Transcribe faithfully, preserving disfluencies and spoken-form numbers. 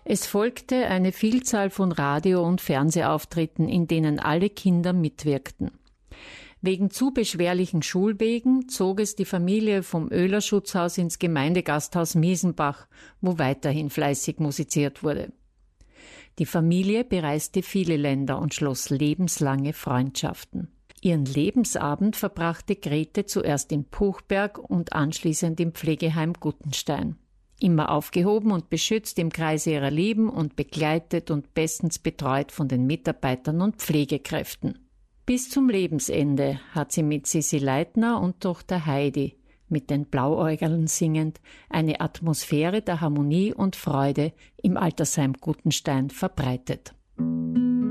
Es folgte eine Vielzahl von Radio- und Fernsehauftritten, in denen alle Kinder mitwirkten. Wegen zu beschwerlichen Schulwegen zog es die Familie vom Oehler-Schutzhaus ins Gemeindegasthaus Miesenbach, wo weiterhin fleißig musiziert wurde. Die Familie bereiste viele Länder und schloss lebenslange Freundschaften. Ihren Lebensabend verbrachte Grete zuerst in Puchberg und anschließend im Pflegeheim Guttenstein. Immer aufgehoben und beschützt im Kreise ihrer Lieben und begleitet und bestens betreut von den Mitarbeitern und Pflegekräften. Bis zum Lebensende hat sie mit Sissi Leitner und Tochter Heidi, mit den Blauäugeln singend, eine Atmosphäre der Harmonie und Freude im Altersheim Guttenstein verbreitet.